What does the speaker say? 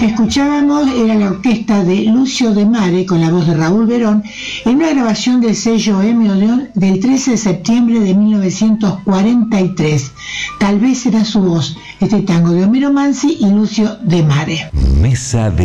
que escuchábamos era la orquesta de Lucio De Mare con la voz de Raúl Verón en una grabación del sello M. Odeón del 13 de septiembre de 1943. Tal vez era su voz, este tango de Homero Mansi y Lucio De Mare. Mesa de